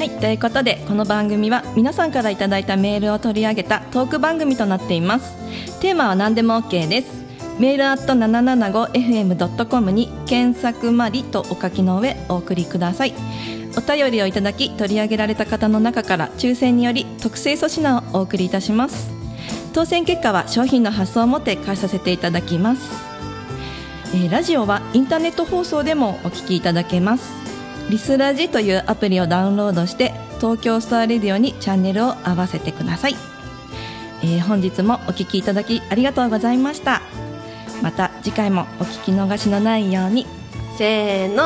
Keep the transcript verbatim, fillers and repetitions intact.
はいということでこの番組は皆さんからいただいたメールを取り上げたトーク番組となっています。テーマは何でも OK です。メールアット ななななごエフエムドットコム に検索まりとお書きの上お送りください。お便りをいただき取り上げられた方の中から抽選により特製粗品をお送りいたします。当選結果は商品の発送をもって返させていただきます。えー、ラジオはインターネット放送でもお聞きいただけます。リスラジというアプリをダウンロードして東京スターレディオにチャンネルを合わせてください。えー、本日もお聞きいただきありがとうございました。また次回もお聞き逃しのないように。 せーの、